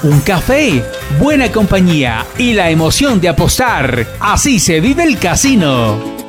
un café, buena compañía y la emoción de apostar. Así se vive el casino.